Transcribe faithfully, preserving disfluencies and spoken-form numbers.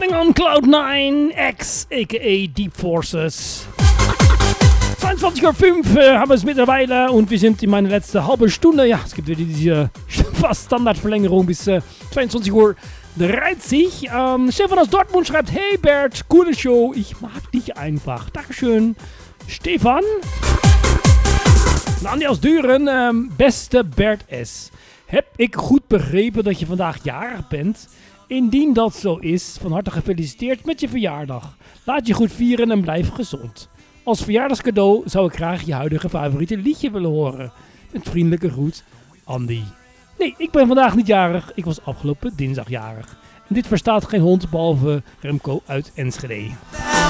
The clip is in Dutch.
Living on Cloud nine, X, aka Deep Forces. zweiundzwanzig Uhr fünf äh, haben wir es mittlerweile und wir sind in meiner letzten halben Stunde. Ja, es gibt wieder diese fast Standardverlängerung bis äh, zweiundzwanzig Uhr dreißig. Ähm, Stefan aus Dortmund schreibt, hey Bert, coole Show, ich mag dich einfach. Dankeschön, Stefan. En Andi aus Duren, ähm, beste Bert S. Heb ik goed begrepen dat je vandaag jarig bent? Indien dat zo is, van harte gefeliciteerd met je verjaardag. Laat je goed vieren en blijf gezond. Als verjaardagscadeau zou ik graag je huidige favoriete liedje willen horen. Met vriendelijke groet, Andy. Nee, ik ben vandaag niet jarig. Ik was afgelopen dinsdag jarig. En dit verstaat geen hond, behalve Remco uit Enschede.